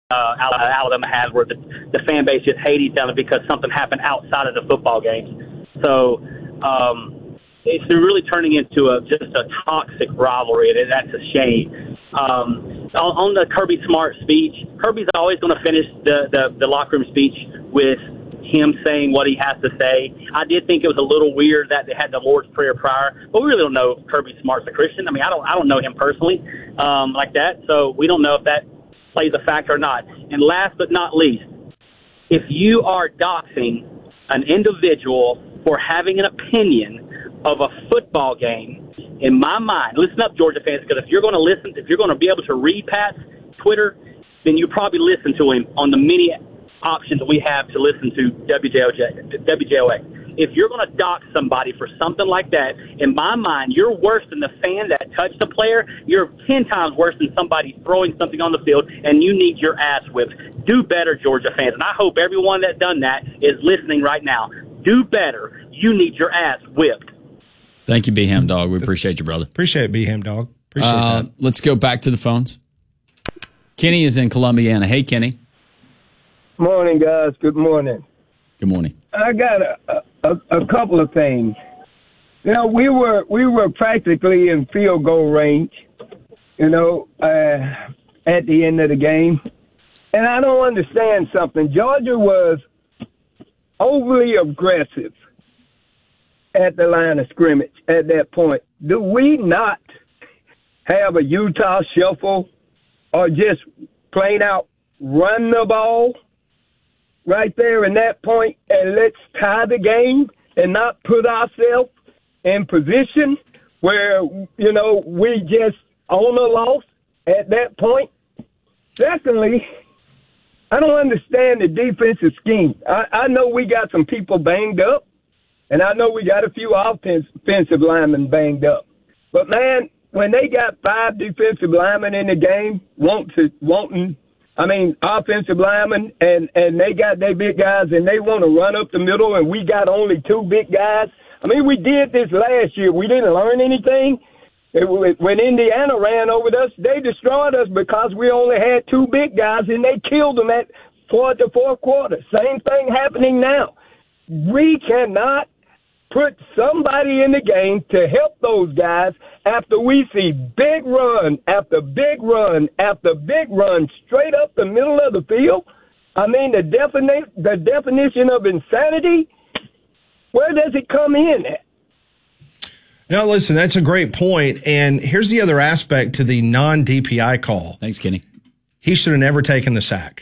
Alabama has, where the fan base just hate each other because something happened outside of the football games. So it's really turning into just a toxic rivalry, and that's a shame. On the Kirby Smart speech, Kirby's always going to finish the locker room speech with him saying what he has to say. I did think it was a little weird that they had the Lord's Prayer prior, but we really don't know if Kirby Smart's a Christian. I mean, I don't know him personally like that, so we don't know if that plays a factor or not. And last but not least, if you are doxing an individual for having an opinion of a football game, in my mind, listen up, Georgia fans, because if you're going to be able to read Pat's Twitter, then you probably listen to him on the many options we have to listen to WJOA. If you're going to dox somebody for something like that, in my mind, you're worse than the fan that touched the player. You're 10 times worse than somebody throwing something on the field, and you need your ass whipped. Do better, Georgia fans, and I hope everyone that's done that is listening right now. Do better. You need your ass whipped. Thank you, B-Ham Dog. We appreciate you, brother. Appreciate it, B-Ham Dog. Appreciate that. Let's go back to the phones. Kenny is in Columbiana. Hey, Kenny. Morning, guys. Good morning. Good morning. I got a couple of things. You know, we were practically in field goal range, at the end of the game. And I don't understand something. Georgia was overly aggressive at the line of scrimmage at that point. Do we not have a Utah shuffle or just plain out run the ball right there in that point and let's tie the game and not put ourselves in position where, we just own a loss at that point? Secondly, I don't understand the defensive scheme. I know we got some people banged up, and I know we got a few offensive linemen banged up. But, man, when they got 5 defensive linemen in the game, offensive linemen, and they got their big guys, and they want to run up the middle, and we got only 2 big guys. We did this last year. We didn't learn anything. When Indiana ran over us, they destroyed us because we only had 2 big guys, and they killed them toward the fourth quarter. Same thing happening now. We cannot put somebody in the game to help those guys after we see big run after big run after big run straight up the middle of the field. The definition of insanity, where does it come in at? No, listen, that's a great point. And here's the other aspect to the non-DPI call. Thanks, Kenny. He should have never taken the sack.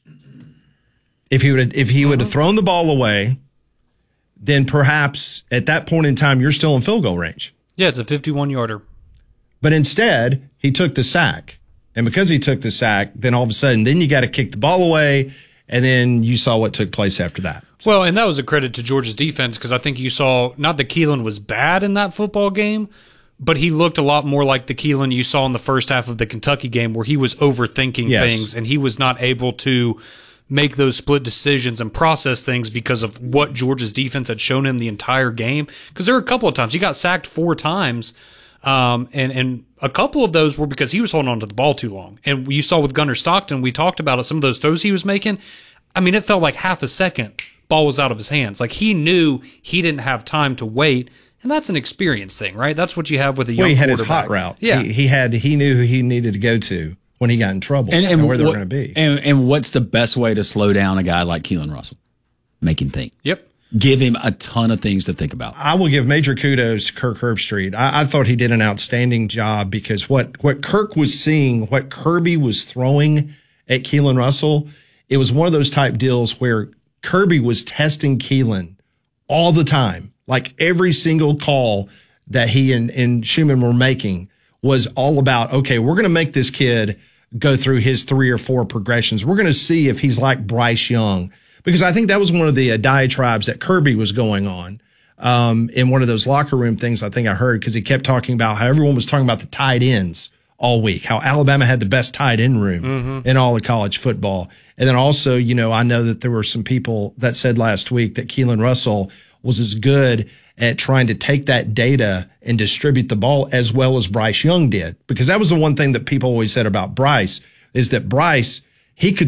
If he would have thrown the ball away, then perhaps at that point in time, you're still in field goal range. Yeah, it's a 51-yarder. But instead, he took the sack. And because he took the sack, then all of a sudden, then you got to kick the ball away, and then you saw what took place after that. Well, and that was a credit to Georgia's defense because I think you saw, not that Keelan was bad in that football game, but he looked a lot more like the Keelan you saw in the first half of the Kentucky game where he was overthinking things and he was not able to make those split decisions and process things because of what Georgia's defense had shown him the entire game. Because there were a couple of times he got sacked 4 times, and a couple of those were because he was holding on to the ball too long. And you saw with Gunnar Stockton, we talked about it, some of those throws he was making. It felt like half a second, ball was out of his hands. Like he knew he didn't have time to wait. And that's an experience thing, right? That's what you have with a young quarterback. He had his hot route. Yeah. He knew who he needed to go to when he got in trouble and where they were going to be. And what's the best way to slow down a guy like Keelan Russell? Make him think. Yep. Give him a ton of things to think about. I will give major kudos to Kirk Herbstreit. I thought he did an outstanding job because what Kirk was seeing, what Kirby was throwing at Keelan Russell, it was one of those type deals where Kirby was testing Keelan all the time. Like every single call that he and Schumann were making was all about, okay, we're going to make this kid go through his 3 or 4 progressions. We're going to see if he's like Bryce Young. Because I think that was one of the diatribes that Kirby was going on in one of those locker room things I think I heard, because he kept talking about how everyone was talking about the tight ends all week, how Alabama had the best tight end room in all of college football. And then also, I know that there were some people that said last week that Keelan Russell was as good at trying to take that data and distribute the ball as well as Bryce Young did. Because that was the one thing that people always said about Bryce, is that Bryce, he could